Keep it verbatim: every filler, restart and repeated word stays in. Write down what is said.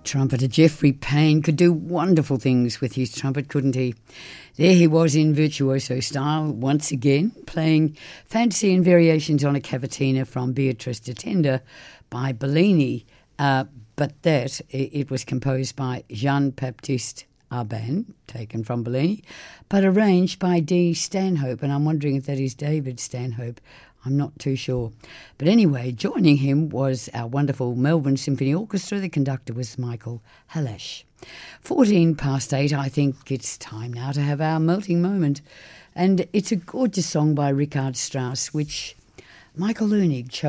Trumpeter Geoffrey Payne could do wonderful things with his trumpet, couldn't he? There he was in virtuoso style, once again, playing Fantasy and Variations on a Cavatina from Beatrice de Tenda by Bellini. Uh, but that, it was composed by Jean-Baptiste Urbain, taken from Bellini, but arranged by D. Stanhope, and I'm wondering if that is David Stanhope. I'm not too sure. But anyway, joining him was our wonderful Melbourne Symphony Orchestra. The conductor was Michael Halash. fourteen past eight, I think it's time now to have our melting moment. And it's a gorgeous song by Richard Strauss, which Michael Leunig chose.